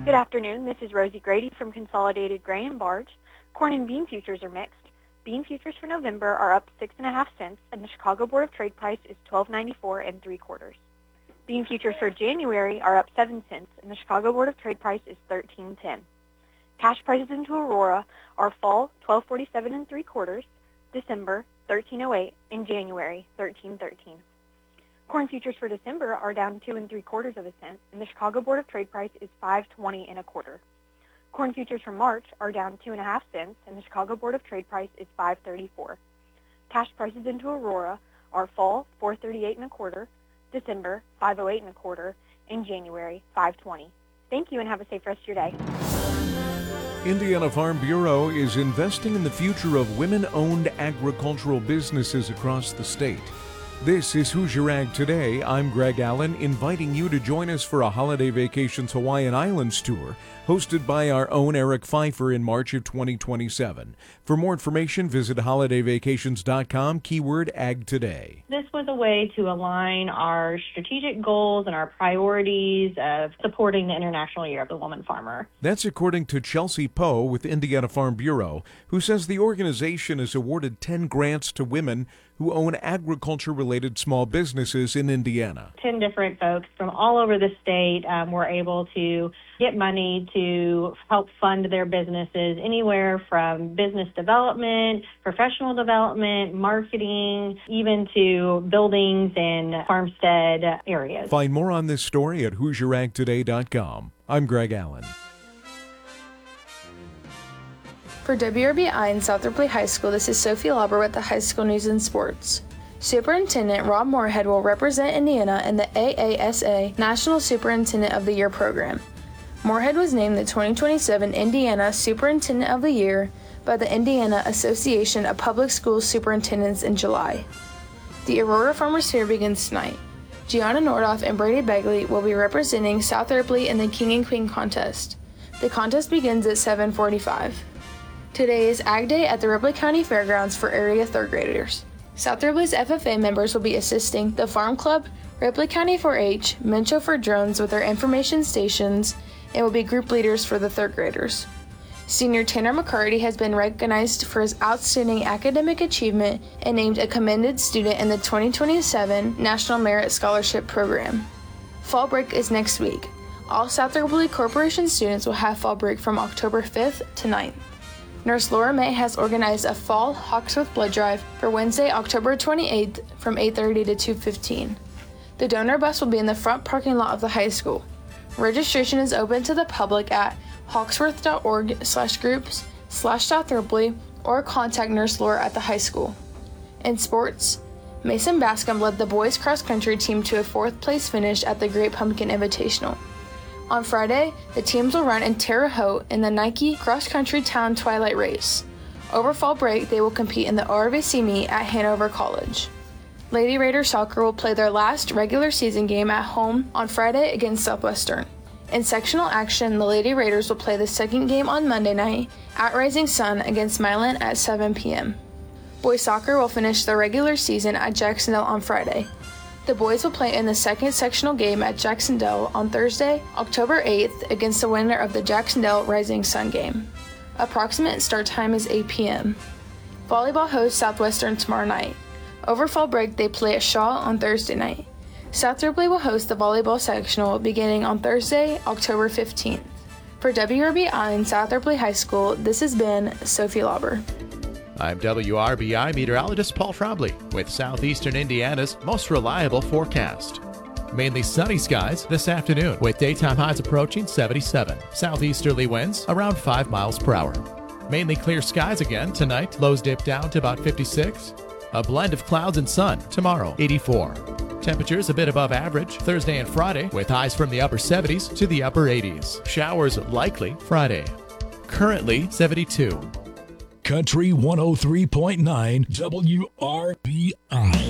Good afternoon. This is Rosie Grady from Consolidated Grain and Barge. Corn and bean futures are mixed. Bean futures for November are up 6.5 cents, and the Chicago Board of Trade price is $12.94 3/4. Bean futures for January are up 7 cents, and the Chicago Board of Trade price is $13.10. Cash prices into Aurora are fall $12.47 3/4, December $13.08, and January $13.13. Corn futures for December are down 2 3/4 cents, and the Chicago Board of Trade price is $5.20 1/4. Corn futures for March are down 2.5 cents, and the Chicago Board of Trade price is $5.34. Cash prices into Aurora are fall $4.38 1/4, December $5.08 1/4, and January $5.20. Thank you, and have a safe rest of your day. Indiana Farm Bureau is investing in the future of women-owned agricultural businesses across the state. This is Hoosier Ag Today. I'm Greg Allen, inviting you to join us for a Holiday Vacations Hawaiian Islands tour hosted by our own Eric Pfeiffer in March of 2027. For more information, visit holidayvacations.com, keyword Ag Today. This was a way to align our strategic goals and our priorities of supporting the International Year of the Woman Farmer. That's according to Chelsea Poe with Indiana Farm Bureau, who says the organization has awarded 10 grants to women who own agriculture-related small businesses in Indiana. 10 different folks from all over the state were able to get money to help fund their businesses, anywhere from business development, professional development, marketing, even to buildings and farmstead areas. Find more on this story at HoosierAgToday.com. I'm Greg Allen. For WRBI and South Ripley High School, this is Sophie Lauber with the High School News and Sports. Superintendent Rob Moorhead will represent Indiana in the AASA National Superintendent of the Year program. Moorhead was named the 2027 Indiana Superintendent of the Year by the Indiana Association of Public Schools Superintendents in July. The Aurora Farmers Fair begins tonight. Gianna Nordoff and Brady Begley will be representing South Ripley in the King and Queen contest. The contest begins at 7:45. Today is Ag Day at the Ripley County Fairgrounds for area 3rd graders. South Ripley's FFA members will be assisting the Farm Club, Ripley County 4-H, Mincho for Drones with their information stations, and will be group leaders for the 3rd graders. Senior Tanner McCarty has been recognized for his outstanding academic achievement and named a commended student in the 2027 National Merit Scholarship Program. Fall break is next week. All South Ripley Corporation students will have fall break from October 5th to 9th. Nurse Laura May has organized a fall Hawksworth blood drive for Wednesday, October 28th from 8:30 to 2:15. The donor bus will be in the front parking lot of the high school. Registration is open to the public at hawksworth.org/groups/South Ripley or contact Nurse Laura at the high school. In sports, Mason Bascom led the boys cross country team to a 4th place finish at the Great Pumpkin Invitational. On Friday, the teams will run in Terre Haute in the Nike Cross Country Town Twilight Race. Over fall break, they will compete in the RVC meet at Hanover College. Lady Raider Soccer will play their last regular season game at home on Friday against Southwestern. In sectional action, the Lady Raiders will play the second game on Monday night at Rising Sun against Milan at 7 p.m. Boys soccer will finish their regular season at Jacksonville on Friday. The boys will play in the second sectional game at Jacksonville on Thursday, October 8th against the winner of the Jacksonville Rising Sun game. Approximate start time is 8 p.m. Volleyball hosts Southwestern tomorrow night. Over fall break, they play at Shaw on Thursday night. South Ripley will host the volleyball sectional beginning on Thursday, October 15th. For WRBI and South Ripley High School, this has been Sophie Lauber. I'm WRBI meteorologist Paul Trombley with Southeastern Indiana's most reliable forecast. Mainly sunny skies this afternoon with daytime highs approaching 77. Southeasterly winds around 5 miles per hour. Mainly clear skies again tonight. Lows dip down to about 56. A blend of clouds and sun tomorrow, 84. Temperatures a bit above average Thursday and Friday with highs from the upper 70s to the upper 80s. Showers likely Friday. Currently 72. Country 103.9 WRBI.